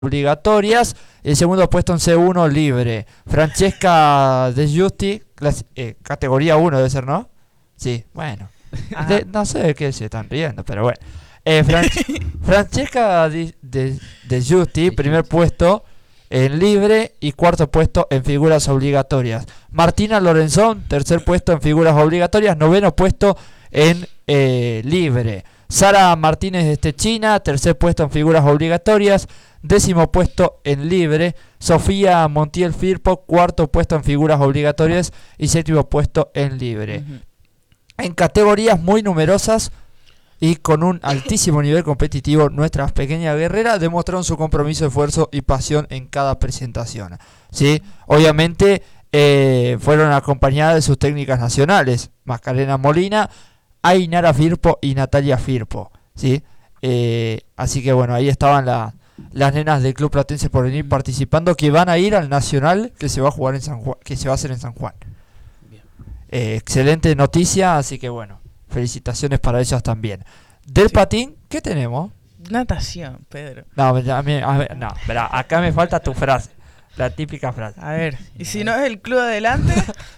obligatorias. El segundo puesto en C1 libre. Francesca De Giusti, categoría 1 debe ser, ¿no? Sí, bueno. No sé de qué se están riendo, pero bueno. Francesca De Giusti, primer puesto en libre y cuarto puesto en figuras obligatorias. Martina Lorenzón, tercer puesto en figuras obligatorias, noveno puesto en libre. Sara Martínez de China, tercer puesto en figuras obligatorias, décimo puesto en libre. Sofía Montiel Firpo, cuarto puesto en figuras obligatorias y séptimo puesto en libre. En categorías muy numerosas y con un altísimo nivel competitivo, nuestras pequeñas guerreras demostraron su compromiso, esfuerzo y pasión en cada presentación. ¿Sí? Obviamente fueron acompañadas de sus técnicas nacionales, Macarena Molina, Ainara Firpo y Natalia Firpo. ¿Sí? Así que bueno, ahí estaban las nenas del Club Platense Porvenir participando, que van a ir al Nacional que se va a jugar en San Juan, que se va a hacer en San Juan. Excelente noticia, así que bueno, felicitaciones para ellas también. Del patín, ¿qué tenemos? Natación, Pedro. No, espera, acá me falta tu frase, la típica frase. A ver, ¿y si no es el club adelante?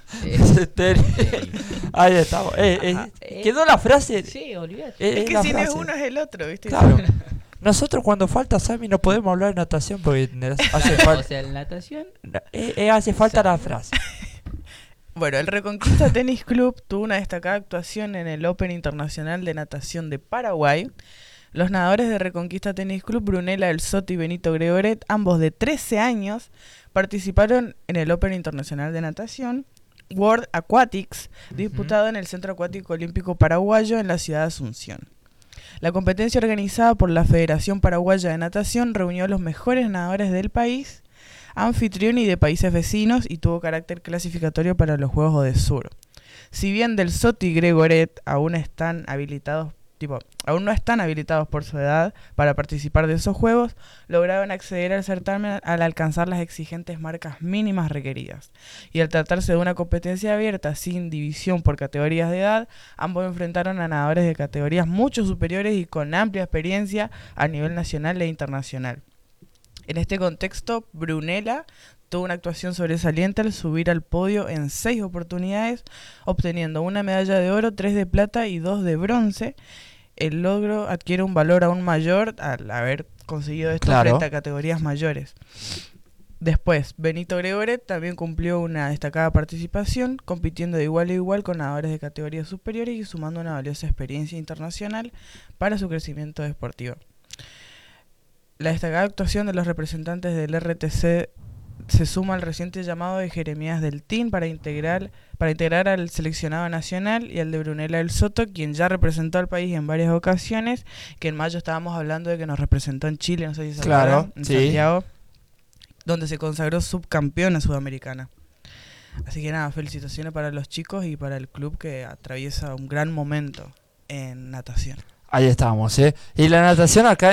Ahí estamos. Quedó la frase. Sí, olvídate. Es que si no es uno es el otro, ¿viste? Claro. Nosotros cuando falta Sammy no podemos hablar de natación porque hace falta. O sea, la natación. Hace falta la frase. Bueno, el Reconquista Tenis Club tuvo una destacada actuación en el Open Internacional de Natación de Paraguay. Los nadadores de Reconquista Tenis Club, Brunella Del Soto y Benito Gregoret, ambos de 13 años, participaron en el Open Internacional de Natación World Aquatics, disputado en el Centro Acuático Olímpico Paraguayo en la ciudad de Asunción. La competencia organizada por la Federación Paraguaya de Natación reunió a los mejores nadadores del país anfitrión y de países vecinos y tuvo carácter clasificatorio para los Juegos Odesur. Si bien Del Soto y Gregoret aún no están habilitados por su edad para participar de esos juegos, lograron acceder al certamen al alcanzar las exigentes marcas mínimas requeridas. Y al tratarse de una competencia abierta sin división por categorías de edad, ambos enfrentaron a nadadores de categorías mucho superiores y con amplia experiencia a nivel nacional e internacional. En este contexto, Brunella tuvo una actuación sobresaliente al subir al podio en 6 oportunidades, obteniendo una medalla de oro, 3 de plata y 2 de bronce. El logro adquiere un valor aún mayor al haber conseguido esto frente a categorías mayores. Después, Benito Gregoret también cumplió una destacada participación, compitiendo de igual a igual con nadadores de categorías superiores y sumando una valiosa experiencia internacional para su crecimiento deportivo. La destacada actuación de los representantes del RTC se suma al reciente llamado de Jeremías del TIN para integrar al seleccionado nacional y al de Brunella Del Soto, quien ya representó al país en varias ocasiones, que en mayo estábamos hablando de que nos representó en Chile, no sé si se acuerdan, en Santiago, donde se consagró subcampeona sudamericana. Así que nada, felicitaciones para los chicos y para el club que atraviesa un gran momento en natación. Ahí estamos, Y la natación acá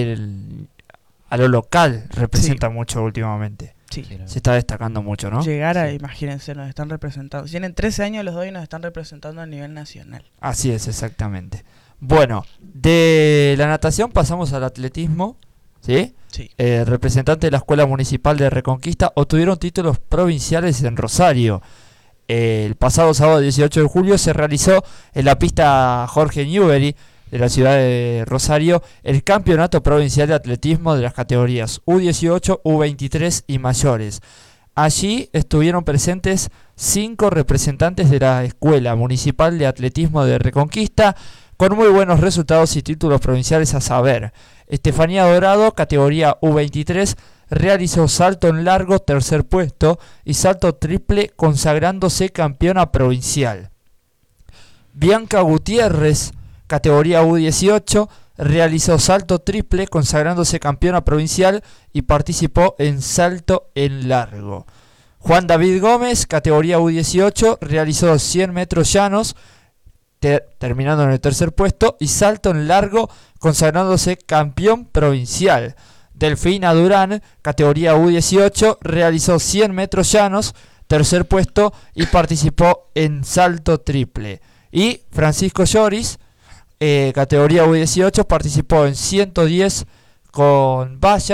a lo local representa mucho últimamente. Sí. Se está destacando mucho, ¿no? Imagínense, nos están representando. Tienen 13 años los dos y nos están representando a nivel nacional. Así es, exactamente. Bueno, de la natación pasamos al atletismo, ¿sí? Sí. Representantes de la Escuela Municipal de Reconquista obtuvieron títulos provinciales en Rosario. El pasado sábado 18 de julio se realizó en la pista Jorge Newbery de la ciudad de Rosario el campeonato provincial de atletismo de las categorías U18, U23 y mayores. Allí estuvieron presentes 5 representantes de la Escuela Municipal de Atletismo de Reconquista con muy buenos resultados y títulos provinciales, a saber: Estefanía Dorado, categoría U23, realizó salto en largo, tercer puesto, y salto triple, consagrándose campeona provincial. Bianca Gutiérrez, categoría U18, realizó salto triple, consagrándose campeona provincial y participó en salto en largo. Juan David Gómez, categoría U18, realizó 100 metros llanos, terminando en el tercer puesto, y salto en largo, consagrándose campeón provincial. Delfina Durán, categoría U18, realizó 100 metros llanos, tercer puesto, y participó en salto triple. Y Francisco Lloris, categoría U18, participó en 110 con vallas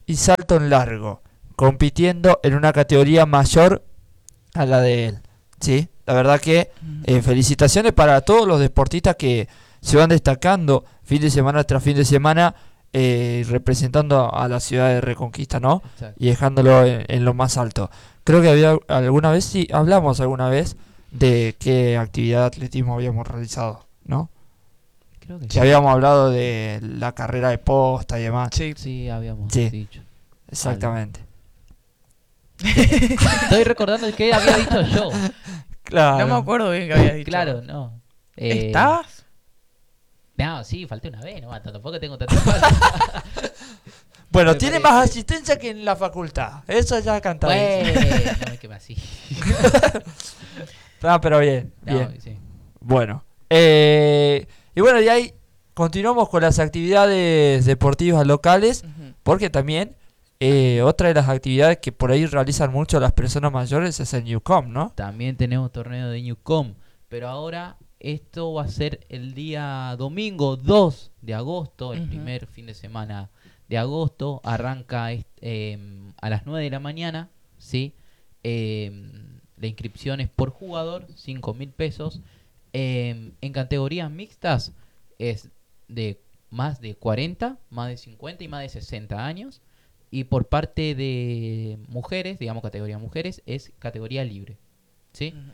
y salto en largo, compitiendo en una categoría mayor a la de él. ¿Sí? La verdad que felicitaciones para todos los deportistas que se van destacando fin de semana tras fin de semana, representando a la ciudad de Reconquista, ¿no? Exacto. Y dejándolo en lo más alto. Creo que había alguna vez, sí, hablamos alguna vez de qué actividad de atletismo habíamos realizado, ¿no? Creo que Que habíamos hablado de la carrera de posta y demás. Sí. Sí, habíamos Sí. dicho. Exactamente. Estoy recordando que había dicho yo. Claro. No me acuerdo bien que había dicho. Claro, no. ¿Estabas? No, sí, falté una vez, no, tampoco tengo tanta falta. Bueno, Me tiene parece. más asistencia que en la facultad. Eso ya cantaba. Bueno, no me queme así. Ah, pero bien, No, bien. sí. Bueno. Y bueno, de ahí continuamos con las actividades deportivas locales, Ujú. porque también otra de las actividades que por ahí realizan mucho las personas mayores es el Newcom, ¿no? También tenemos torneo de Newcom, pero ahora esto va a ser el día domingo 2 de agosto, el Ujú. primer fin de semana de agosto. Arranca a las 9 de la mañana, ¿sí? La inscripción es por jugador, 5.000 pesos. En categorías mixtas es de más de 40, más de 50 y más de 60 años. Y por parte de mujeres, digamos categoría mujeres, es categoría libre, ¿sí? Ujú.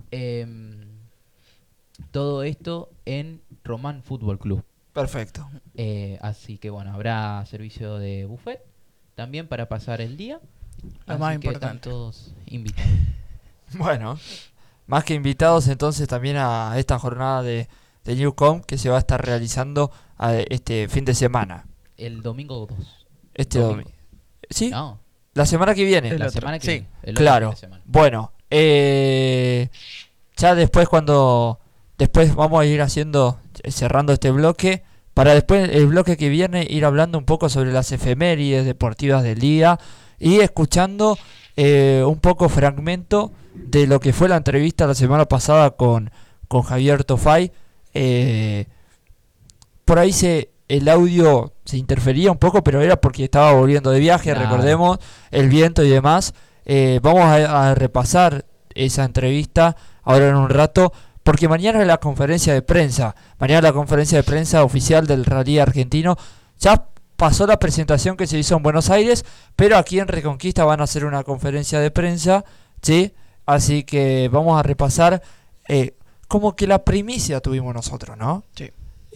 Todo esto en Román Fútbol Club. Perfecto. Así que bueno, habrá servicio de buffet también para pasar el día. Lo Así más que están importante. todos invitados. Bueno, más que invitados entonces también a esta jornada de Newcom que se va a estar realizando este fin de semana. El domingo 2. Este domingo. ¿Sí? No, La semana que viene. El la otro, semana que sí. viene. El otro Claro. fin de semana. Bueno, ya después después vamos a ir cerrando este bloque, para después el bloque que viene ir hablando un poco sobre las efemérides deportivas del día y escuchando un poco fragmento de lo que fue la entrevista la semana pasada con Javier Tofay. Por ahí el audio se interfería un poco, pero era porque estaba volviendo de viaje, Claro. recordemos, el viento y demás. Vamos a repasar esa entrevista ahora en un rato, porque mañana es la conferencia de prensa. Mañana la conferencia de prensa oficial del Rally Argentino. Ya pasó la presentación que se hizo en Buenos Aires, pero aquí en Reconquista van a hacer una conferencia de prensa, ¿sí? Así que vamos a repasar como que la primicia tuvimos nosotros, ¿no? Sí.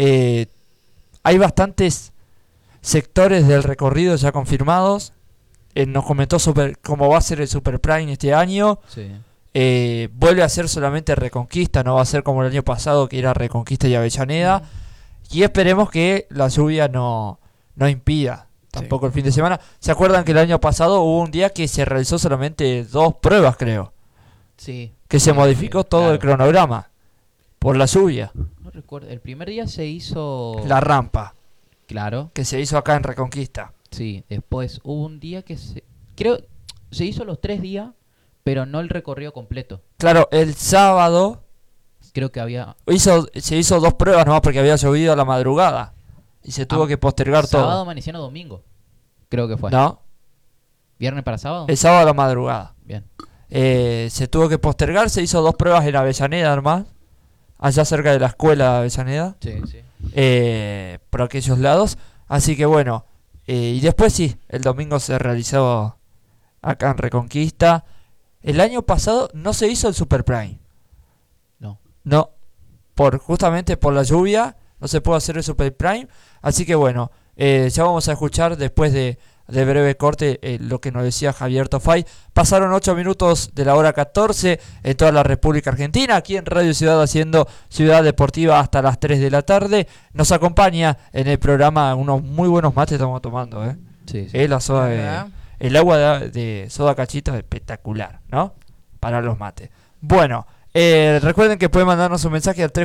Hay bastantes sectores del recorrido ya confirmados. Nos comentó cómo va a ser el Super Prime este año. Sí. Vuelve a ser solamente Reconquista, no va a ser como el año pasado que era Reconquista y Avellaneda. Y esperemos que la lluvia no impida tampoco el fin de semana. ¿Se acuerdan que el año pasado hubo un día que se realizó solamente 2 pruebas, creo? Sí. Que se Sí, modificó todo claro. el cronograma por la lluvia. No recuerdo. El primer día se hizo. La rampa Claro. que se hizo acá en Reconquista. Sí. Después hubo un día que creo. Se hizo los 3 días, pero no el recorrido completo. Claro, el sábado Creo que había. se hizo 2 pruebas nomás porque había llovido a la madrugada. Y se tuvo que postergar Sábado, todo. amaneciendo domingo. Creo que fue. ¿No? ¿Viernes para sábado? El sábado a la madrugada. Bien. Se tuvo que postergar, se hizo 2 pruebas en Avellaneda nomás. Allá cerca de la escuela de Avellaneda. Sí, sí. Por aquellos lados. Así que bueno. Y después sí, el domingo se realizó acá en Reconquista. El año pasado no se hizo el Super Prime. No. No, justamente por la lluvia no se puede hacer el Super Prime. Así que bueno, ya vamos a escuchar después de breve corte lo que nos decía Javier Tofay. Pasaron 8 minutos de la hora 14 en toda la República Argentina, aquí en Radio Ciudad haciendo Ciudad Deportiva hasta las 3 de la tarde. Nos acompaña en el programa unos muy buenos mates estamos tomando, Sí, sí. la soda ¿Verdad? el agua de soda cachito es espectacular, ¿no? Para los mates. Bueno, recuerden que pueden mandarnos un mensaje al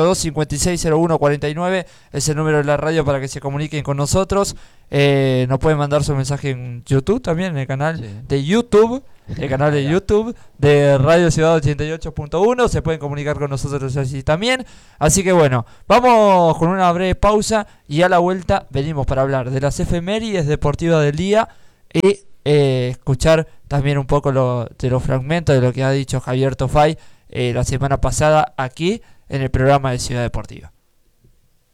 3482-560149, es el número de la radio para que se comuniquen con nosotros. Nos pueden mandar su mensaje en YouTube también, en el canal Sí. de YouTube, el canal de YouTube de Radio Ciudad 88.1. Se pueden comunicar con nosotros así también. Así que bueno, vamos con una breve pausa y a la vuelta venimos para hablar de las efemérides deportivas del día y escuchar también un poco de los fragmentos de lo que ha dicho Javier Tofay la semana pasada aquí en el programa de Ciudad Deportiva.